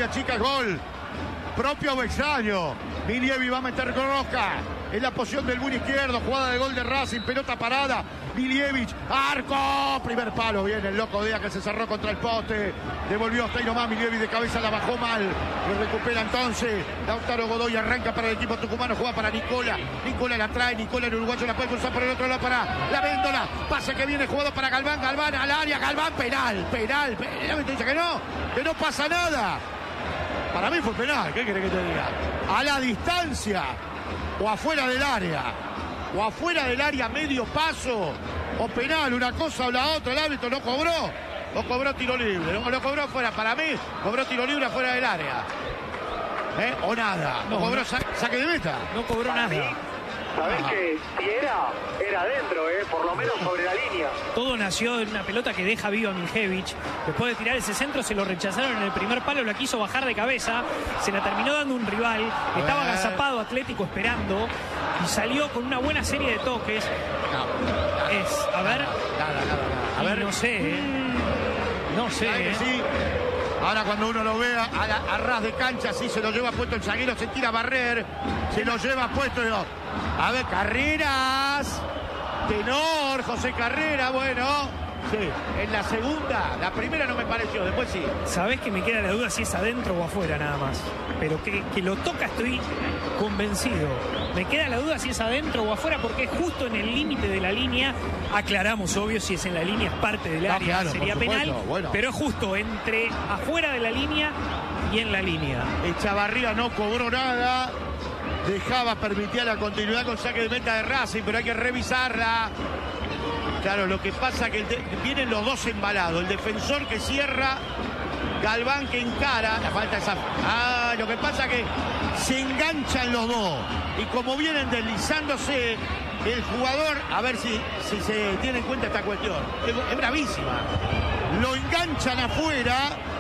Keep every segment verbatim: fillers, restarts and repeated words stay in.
chica el gol. Propio o extraño. Milievi va a meter con Rosca. En la posición del buen izquierdo. Jugada de gol de Racing. Pelota parada. Milievich. Arco. Primer palo. Viene el loco Dea que se cerró contra el poste. Devolvió hasta ahí nomás. Milievi de cabeza la bajó mal. Lo recupera entonces. Lautaro Godoy arranca para el equipo tucumano. Juega para Nicola. Nicola la trae. Nicola el uruguayo la puede cruzar por el otro lado para la Véndola. Pase que viene jugado para Galván. Galván al área. Galván penal. Penal. Penal. Dice que no. Que no pasa nada. Para mí fue penal, ¿qué querés que te diga? A la distancia, o afuera del área, o afuera del área medio paso, o penal, una cosa o la otra, el árbitro no cobró, no cobró tiro libre, no lo cobró fuera, para mí, cobró tiro libre afuera del área. ¿Eh? O nada, no, no cobró no, sa saque de meta. No cobró nada. ¿Sabés que si era, era adentro, eh? Por lo menos sobre la línea? Todo nació en una pelota que deja vivo a Minjevich. Después de tirar ese centro se lo rechazaron en el primer palo, la quiso bajar de cabeza, se la terminó dando un rival, estaba agazapado Atlético esperando y salió con una buena serie de toques. No, es, a ver, nada, nada, nada. A ver, no sé, eh. no sé. Eh. Sí. Ahora cuando uno lo vea a, la, a ras de cancha, sí se lo lleva puesto el zaguero, se tira a barrer, se lo lleva puesto. Digo, a ver, Carreras, tenor, José Carrera, bueno. Sí, en la segunda, la primera no me pareció, después sí. Sabés que me queda la duda si es adentro o afuera nada más. Pero que, que lo toca estoy convencido. Me queda la duda si es adentro o afuera porque es justo en el límite de la línea. Aclaramos, obvio, si es en la línea es parte del No, área, claro, sería penal. Bueno. Pero es justo entre afuera de la línea y en la línea. Echavarría no cobró nada. Dejaba, permitía la continuidad con saque de meta de Racing, pero hay que revisarla. Claro, lo que pasa es que vienen los dos embalados. El defensor que cierra, Galván que encara. La falta esa. Ah, lo que pasa es que se enganchan los dos. Y como vienen deslizándose, el jugador, a ver si, si se tiene en cuenta esta cuestión. Es, es bravísima. Lo enganchan afuera,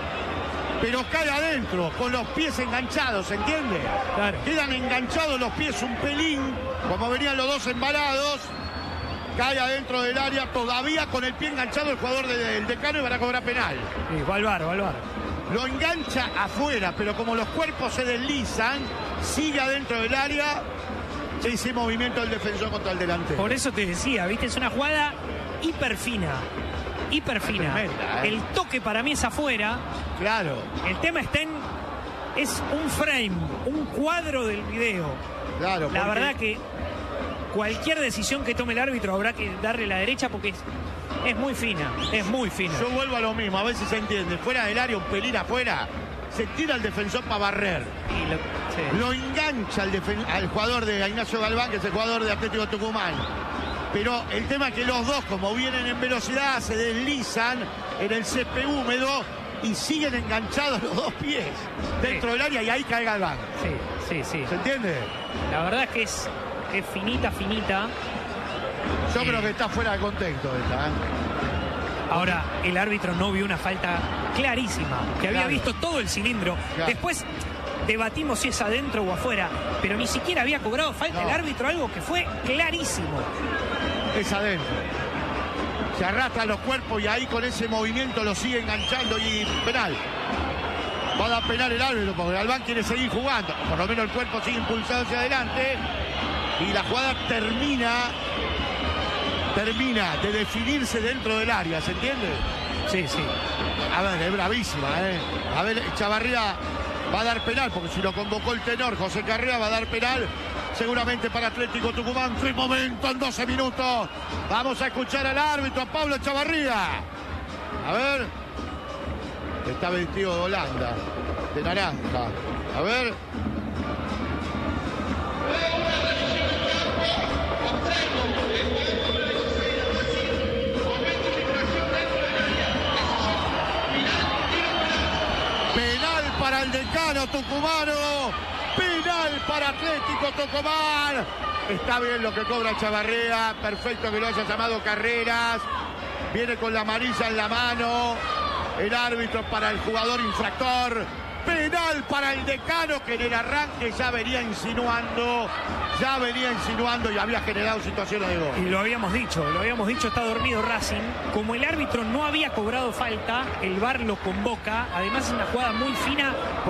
pero cae adentro, con los pies enganchados, ¿entiende? Claro. Quedan enganchados los pies un pelín, como venían los dos embalados. Cae adentro del área, todavía con el pie enganchado el jugador del Decano y van a cobrar penal. Sí, va al bar, va al bar. Lo engancha afuera, pero como los cuerpos se deslizan, sigue adentro del área. Se hizo movimiento del defensor contra el delantero. Por eso te decía, viste, es una jugada hiper fina. Hiper fina. Tremenda, ¿eh? El toque para mí es afuera. Claro. El tema está en... Es un frame, un cuadro del video. Claro. La porque... verdad que cualquier decisión que tome el árbitro habrá que darle la derecha porque es, es muy fina, es muy fina. Yo vuelvo a lo mismo, a ver si se entiende. Fuera del área, un pelín afuera, se tira el defensor para barrer. Y lo, sí. Lo engancha al, al jugador de Ignacio Galván, que es el jugador de Atlético Tucumán. Pero el tema es que los dos, como vienen en velocidad, se deslizan en el césped húmedo y siguen enganchados los dos pies dentro sí. del área y ahí cae Galván. Sí, sí, sí. ¿Se entiende? La verdad es que es, es finita, finita. Yo eh. creo que está fuera de contexto esta, ¿eh? Ahora, el árbitro no vio una falta clarísima, que había claro. visto todo el cilindro. Claro. Después debatimos si es adentro o afuera, pero ni siquiera había cobrado falta no. el árbitro, algo que fue clarísimo. Es adentro. Se arrastran los cuerpos y ahí con ese movimiento lo sigue enganchando y penal. Va a dar penal el árbitro porque Galván quiere seguir jugando. Por lo menos el cuerpo sigue impulsado hacia adelante. Y la jugada termina, termina de definirse dentro del área, ¿se entiende? Sí, sí. A ver, es bravísima, ¿eh? A ver, Chavarría va a dar penal, porque si lo convocó el tenor José Carrera va a dar penal. Seguramente para Atlético Tucumán. ¡Qué momento en doce minutos! Vamos a escuchar al árbitro, a Pablo Chavarría. A ver. Está vestido de Holanda, de naranja. A ver. Penal para el Decano tucumano. Penal para Atlético Tucumán. Está bien lo que cobra Chavarría. Perfecto que lo haya llamado Carreras. Viene con la amarilla en la mano. El árbitro para el jugador infractor. Penal para el Decano, que en el arranque ya venía insinuando. Ya venía insinuando y había generado situaciones de gol. Y lo habíamos dicho, lo habíamos dicho, está dormido Racing. Como el árbitro no había cobrado falta, el V A R lo convoca. Además es una jugada muy fina.